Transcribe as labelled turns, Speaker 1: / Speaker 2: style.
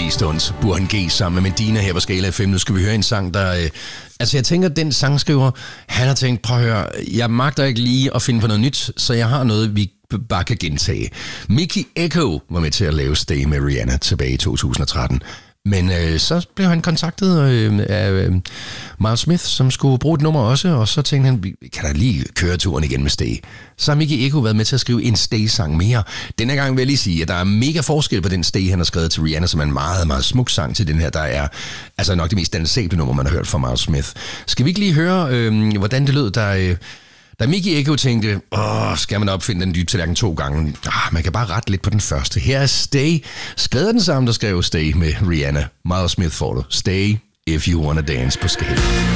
Speaker 1: Rolling Stones, Burhan G sammen med Medina her på Skala FM. Nu skal vi høre en sang, der... jeg tænker, den sangskriver, han har tænkt, prøv at høre, jeg magter ikke lige at finde på noget nyt, så jeg har noget, vi bare kan gentage. Mickey Echo var med til at lave Stay med Rihanna tilbage i 2013. Men så blev han kontaktet af Miles Smith, som skulle bruge et nummer også, og så tænkte han, vi kan da lige køre turen igen med Stay. Så har Mickey Echo været med til at skrive en Stay-sang mere. Denne gang vil jeg lige sige, at der er mega forskel på den Stay, han har skrevet til Rihanna, som er en meget, meget smuk sang til den her, der er altså nok det mest dansable nummer, man har hørt fra Miles Smith. Skal vi ikke lige høre, hvordan det lød, da Mickey Echo tænkte, skal man opfinde den dybe tallerken 2 gange? Man kan bare rette lidt på den første. Her er Stay. Skrevet den samme, der skrev Stay med Rihanna. Miles Smith får du. Stay if you wanna dance på Skala.